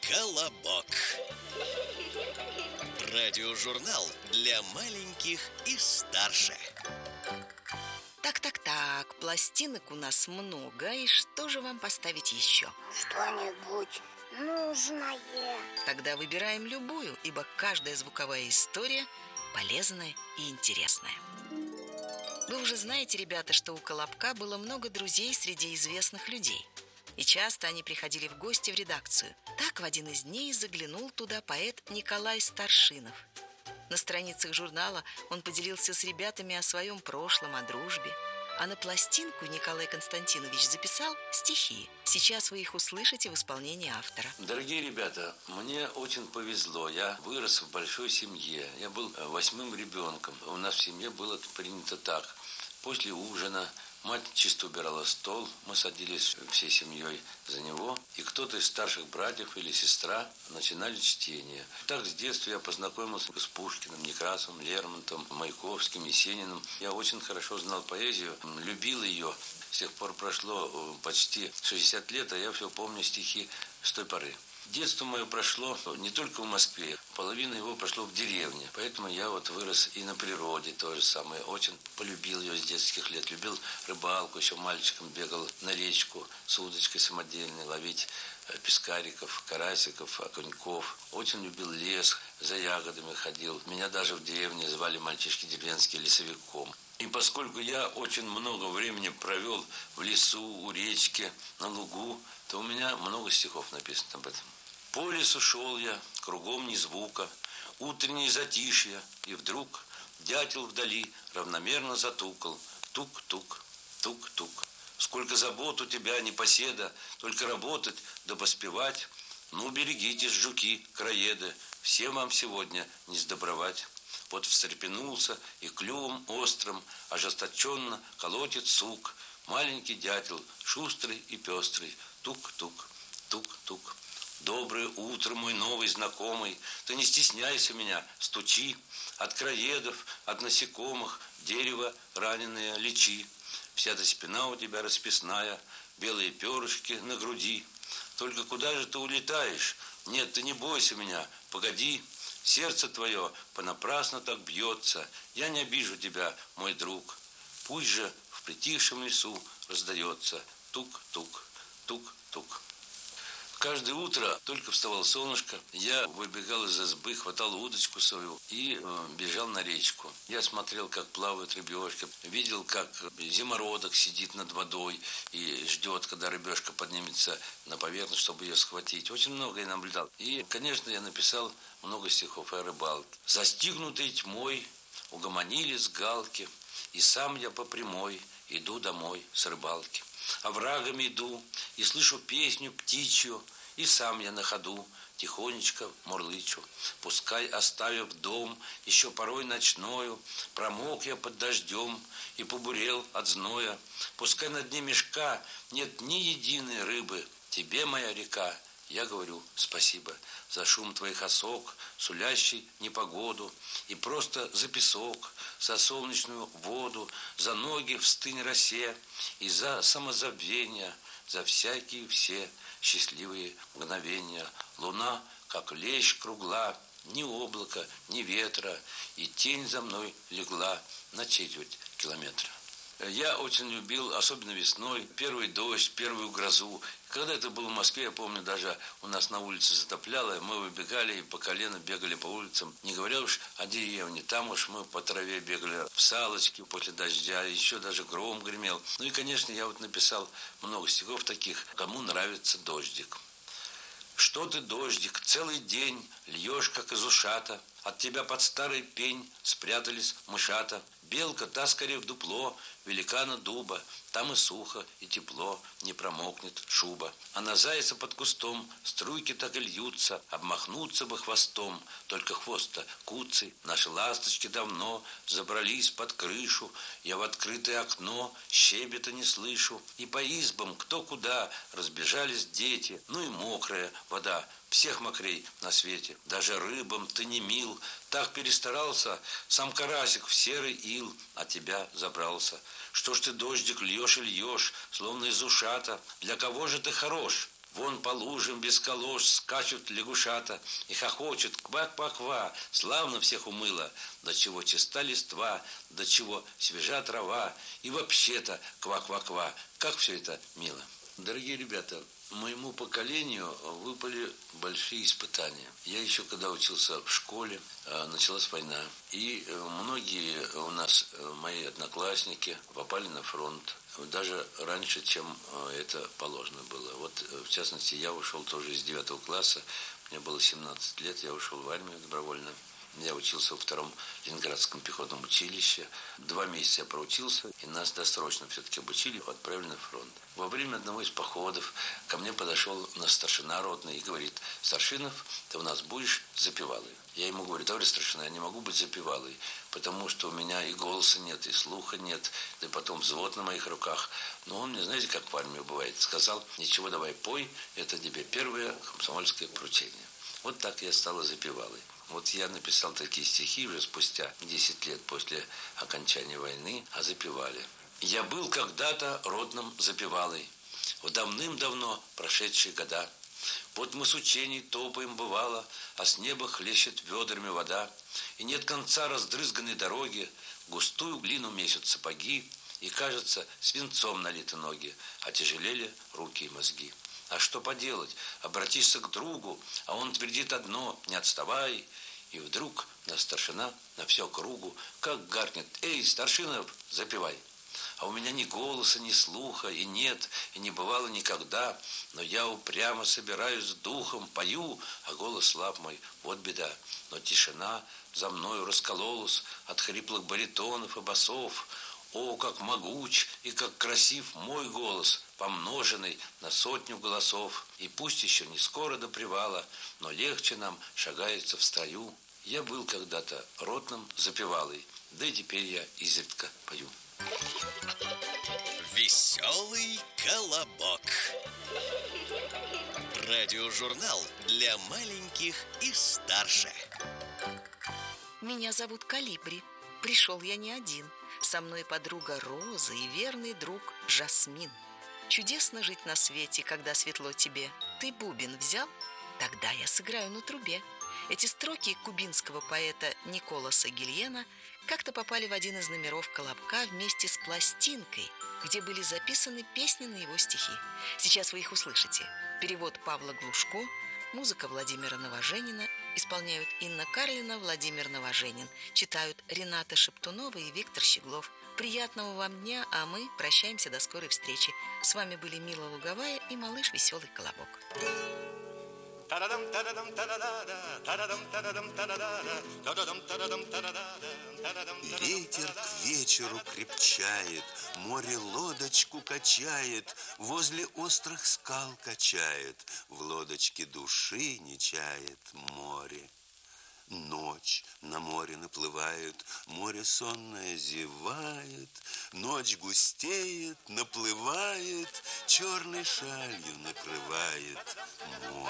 Колобок. Радиожурнал для маленьких и старше. Так, пластинок у нас много. И что же вам поставить еще? Что-нибудь нужное. Тогда выбираем любую, ибо каждая звуковая история полезная и интересная. Вы уже знаете, ребята, что у Колобка было много друзей среди известных людей. И часто они приходили в гости в редакцию. Так в один из дней заглянул туда поэт Николай Старшинов. На страницах журнала он поделился с ребятами о своем прошлом, о дружбе. А на пластинку Николай Константинович записал стихи. Сейчас вы их услышите в исполнении автора. Дорогие ребята, мне очень повезло. Я вырос в большой семье. Я был 8-м ребенком. У нас в семье было принято так. После ужина мать чисто убирала стол, мы садились всей семьей за него, и кто-то из старших братьев или сестра начинали чтение. Так с детства я познакомился с Пушкиным, Некрасовым, Лермонтовым, Маяковским, Есениным. Я очень хорошо знал поэзию, любил ее. С тех пор прошло почти 60 лет, а я все помню стихи с той поры. Детство мое прошло не только в Москве, половина его прошло в деревне. Поэтому я вырос и на природе то же самое. Очень полюбил ее с детских лет. Любил рыбалку, еще мальчиком бегал на речку с удочкой самодельной, ловить пескариков, карасиков, окуньков. Очень любил лес, за ягодами ходил. Меня даже в деревне звали мальчишки деревенские лесовиком. И поскольку я очень много времени провел в лесу, у речки, на лугу, то у меня много стихов написано об этом. По лесу шел я, кругом ни звука, утреннее затишье, и вдруг дятел вдали равномерно затукал. Тук-тук, тук-тук. Сколько забот у тебя, непоседа, только работать да поспевать. Ну, берегитесь, жуки, краеды, всем вам сегодня не сдобровать. Вот встрепенулся и клювом острым ожесточенно колотит сук. Маленький дятел, шустрый и пестрый. Тук-тук, тук-тук. Доброе утро, мой новый знакомый. Ты не стесняйся меня, стучи. От краедов, от насекомых дерево раненое лечи. Вся эта спина у тебя расписная, белые перышки на груди. Только куда же ты улетаешь? Нет, ты не бойся меня, погоди. Сердце твое понапрасно так бьется. Я не обижу тебя, мой друг. Пусть же в притихшем лесу раздается тук-тук, тук-тук. Каждое утро, только вставало солнышко, я выбегал из избы, хватал удочку свою и бежал на речку. Я смотрел, как плавают рыбешки, видел, как зимородок сидит над водой и ждет, когда рыбешка поднимется на поверхность, чтобы ее схватить. Очень много я наблюдал. И, конечно, я написал много стихов о рыбалке. «Застигнутый тьмой угомонились галки, и сам я по прямой иду домой с рыбалки. Оврагами иду и слышу песню птичью, и сам я на ходу тихонечко мурлычу. Пускай, оставив дом, еще порой ночною, промок я под дождем и побурел от зноя. Пускай на дне мешка нет ни единой рыбы, тебе, моя река, я говорю спасибо за шум твоих осок, сулящий непогоду, и просто за песок, за солнечную воду, за ноги в стынь росе, и за самозабвение, за всякие все счастливые мгновения. Луна, как лещ кругла, ни облака, ни ветра, и тень за мной легла на четверть километра». Я очень любил, особенно весной, первый дождь, первую грозу. Когда это было в Москве, я помню, даже у нас на улице затопляло, мы выбегали и по колено бегали по улицам. Не говоря уж о деревне, там уж мы по траве бегали в салочке после дождя, еще даже гром гремел. Ну и, конечно, я написал много стихов таких, кому нравится дождик. Что ты, дождик, целый день льешь, как из ушата, от тебя под старый пень спрятались мышата. Белка, та скорее в дупло великана дуба, там и сухо, и тепло, не промокнет шуба. А на зайца под кустом струйки так и льются, обмахнуться бы хвостом, только хвост-то куцый. Наши ласточки давно забрались под крышу, я в открытое окно щебета не слышу. И по избам кто куда разбежались дети, ну и мокрая вода, всех мокрей на свете. Даже рыбам ты не мил, так перестарался, сам карасик в серый ил от тебя забрался. Что ж ты, дождик, льешь и льешь, словно из ушата, для кого же ты хорош? Вон по лужам без калош скачут лягушата и хохочут ква-ква-ква. Славно всех умыло, до чего чиста листва, до чего свежа трава. И вообще-то ква-ква-ква. Как все это мило. Дорогие ребята, моему поколению выпали большие испытания. Я еще когда учился в школе, началась война. И многие у нас, мои одноклассники, попали на фронт. Даже раньше, чем это положено было. Вот, в частности, я ушел тоже из 9 класса. Мне было 17 лет, я ушел в армию добровольно. Я учился во 2-м Ленинградском пехотном училище. 2 месяца я проучился, и нас досрочно все-таки обучили, отправили на фронт. Во время одного из походов ко мне подошел наш старшина ротный и говорит: Старшинов, ты у нас будешь запевалой. Я ему говорю: товарищ старшина, я не могу быть запевалой, потому что у меня и голоса нет, и слуха нет, да и потом взвод на моих руках. Но он мне, знаете, как в армии бывает, сказал: ничего, давай пой, это тебе первое комсомольское поручение. Вот так я стала запевалой. Вот я написал такие стихи уже спустя 10 лет после окончания войны, а запевали. Я был когда-то ротным запевалой, в давным-давно прошедшие года. Вот мы с учений топаем бывало, а с неба хлещет ведрами вода. И нет конца раздрызганной дороги, густую глину месят сапоги, и, кажется, свинцом налиты ноги, отяжелели руки и мозги. А что поделать? Обратишься к другу, а он твердит одно: не отставай. И вдруг на старшина на всю кругу как гаркнет: эй, Старшинов, запевай. А у меня ни голоса, ни слуха, и нет, и не бывало никогда. Но я упрямо собираюсь с духом, пою, а голос слаб мой, вот беда. Но тишина за мною раскололась от хриплых баритонов и басов. О, как могуч и как красив мой голос, помноженный на 100 голосов. И пусть еще не скоро до привала, но легче нам шагается в строю. Я был когда-то ротным запевалой, да и теперь я изредка пою. Веселый колобок. Радиожурнал для маленьких и старше. Меня зовут Калибри. Пришел я не один. Со мной подруга Роза и верный друг Жасмин. Чудесно жить на свете, когда светло тебе. Ты бубен взял? Тогда я сыграю на трубе. Эти строки кубинского поэта Николаса Гильена как-то попали в один из номеров «Колобка» вместе с пластинкой, где были записаны песни на его стихи. Сейчас вы их услышите. Перевод Павла Глушко, музыка Владимира Новоженина, исполняют Инна Карлина, Владимир Новоженин, читают Рената Шептунова и Виктор Щеглов. Приятного вам дня, а мы прощаемся до скорой встречи. С вами были Мила Луговая и малыш Веселый Колобок. Ветер к вечеру крепчает, море лодочку качает, возле острых скал качает, в лодочке души не чает море. Ночь на море наплывает, море сонное зевает, ночь густеет, наплывает, черной шалью накрывает море.